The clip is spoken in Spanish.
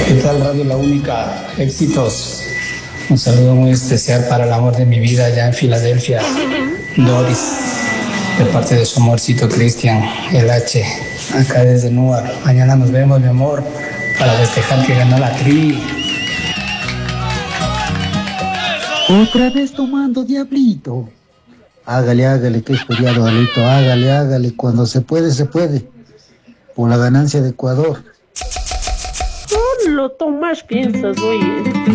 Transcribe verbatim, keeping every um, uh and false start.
¿Qué tal, Radio La Única? Éxitos. Un saludo muy especial para el amor de mi vida allá en Filadelfia, Doris, de parte de su amorcito Cristian, el H, acá desde Newark. Mañana nos vemos, mi amor, para festejar que ganó la tri. Otra vez tomando, diablito. Hágale, hágale, que es feriado, Alito. Hágale, hágale. Cuando se puede, se puede. Por la ganancia de Ecuador. Solo Tomás piensas, oye.